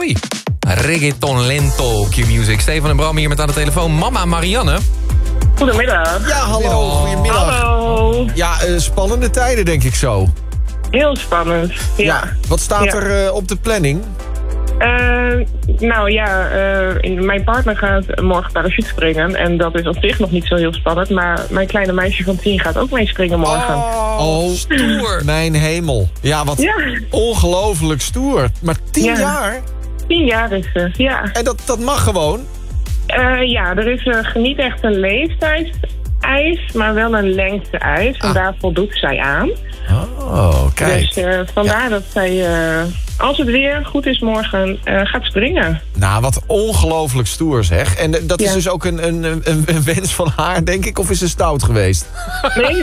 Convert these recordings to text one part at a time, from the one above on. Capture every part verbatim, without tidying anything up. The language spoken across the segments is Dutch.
Mooi. Reggaeton lento, Q-Music. Stefan en Bram hier met aan de telefoon. Mama Marianne. Goedemiddag. Ja, hallo. Goedemiddag. Hallo. Ja, uh, spannende tijden denk ik zo. Heel spannend. Ja. Ja. Wat staat Ja. er uh, op de planning? Uh, nou ja, uh, mijn partner gaat morgen parachute springen. En dat is op zich nog niet zo heel spannend. Maar mijn kleine meisje van tien gaat ook mee springen morgen. Oh, stoer. Mijn hemel. Ja, wat Ja. ongelooflijk stoer. Maar tien Ja. jaar? Tien jaar is ze, ja. En dat, dat mag gewoon? Uh, ja, er is uh, niet echt een leeftijdseis, maar wel een lengte-eis. En Ah. daar voldoet zij aan. Oh, kijk. Dus uh, vandaar dat zij, uh, als het weer goed is morgen, uh, gaat springen. Nou, wat ongelooflijk stoer zeg. En uh, dat is Ja. dus ook een, een, een, een wens van haar, denk ik? Of is ze stout geweest? Nee,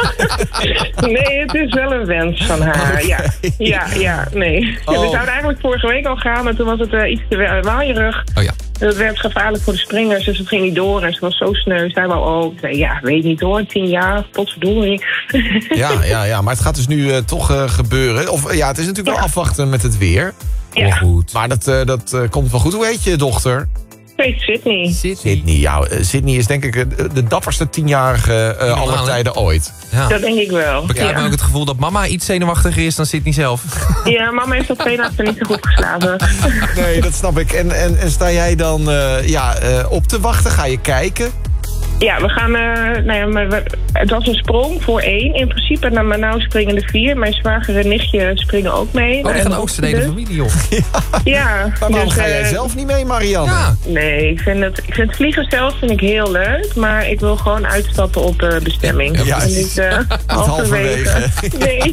nee, het is wel een wens van haar. Oké. Ja, ja, ja, nee. Oh. We zouden eigenlijk vorige week al gaan, maar toen was het uh, iets te wa- waaierig. Oh ja. Het werd gevaarlijk voor de springers, dus het ging niet door. En ze was zo sneu. Zij wou ook. Ik zei, ja, weet niet hoor, tien jaar, potverdorie. Ja, ja, ja. Maar het gaat dus nu uh, toch uh, gebeuren. Of uh, ja, het is natuurlijk Ja. wel afwachten met het weer. Ja, Goed. Maar dat, uh, dat uh, komt wel goed. Hoe heet je dochter? weet Sydney. Sydney. Ja, uh, Sydney is denk ik uh, de dapperste tienjarige uh, Normaal, aller hè? tijden ooit. Ja. Dat denk ik wel. Beklijft me ook Ja. het gevoel dat mama iets zenuwachtiger is dan Sydney zelf. Ja, mama heeft al twee nachten niet zo goed geslapen. Nee, dat snap ik. En, en, en sta jij dan uh, ja, uh, op te wachten? Ga je kijken? Ja, we gaan... Uh, nou ja, maar we- het was een sprong voor één. In principe, nou, maar nou springen er vier. Mijn zwager en nichtje springen ook mee. Oh, die gaan En ook zijn hele dus- familie op. Ja. Maar waarom dus, ga jij eh, zelf niet mee, Marianne? Ja. Nee, ik vind, het, ik vind het vliegen zelf vind ik heel leuk. Maar ik wil gewoon uitstappen op uh, bestemming. Ja, en niet uh, halverwege. halverwege. Nee.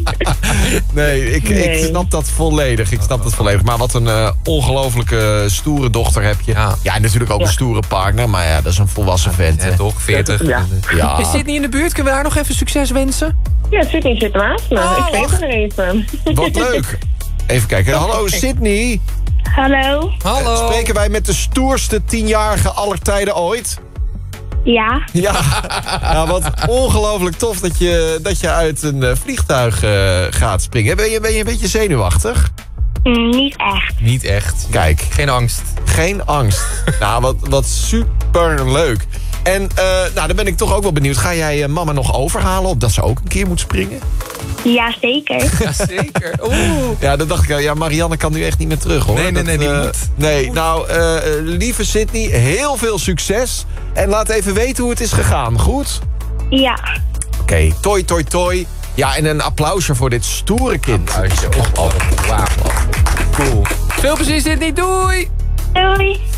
Nee, ik, Nee. ik snap dat volledig. Ik snap dat volledig. Maar wat een uh, ongelofelijke stoere dochter heb je. Ja. Ja, en natuurlijk ook Ja. een stoere partner. Maar ja, dat is een volwassen vent. Ja, hè. toch? veertig. Ja. Ja. Is Sydney in de buurt? Kunnen we haar nog even succes wensen? Ja, Sydney zit naast me. Oh, ik weet wacht. er even. Wat leuk. Even kijken. Hallo Sydney. Hallo. Hallo. Spreken wij met de stoerste tienjarige aller tijden ooit? Ja. Ja, ja wat ongelooflijk tof dat je, dat je uit een uh, vliegtuig uh, gaat springen. Ben je, ben je een beetje zenuwachtig? Mm, niet echt. Niet echt. Kijk, Geen angst. geen angst. Nou, wat, wat super leuk. En uh, nou, dan ben ik toch ook wel benieuwd. Ga jij uh, mama nog overhalen op dat ze ook een keer moet springen? Ja, zeker. Jazeker. Oeh. Ja, dan dacht ik, ja, Marianne kan nu echt niet meer terug, hoor. Nee, nee, nee, die uh, moet. Nee, nou, uh, lieve Sydney, heel veel succes. En laat even weten hoe het is gegaan, goed? Ja. Oké, okay, toi, toi, toi. Ja, en een applausje voor dit stoere kind. Wauw. Cool. Veel plezier Sydney. Doei. Doei.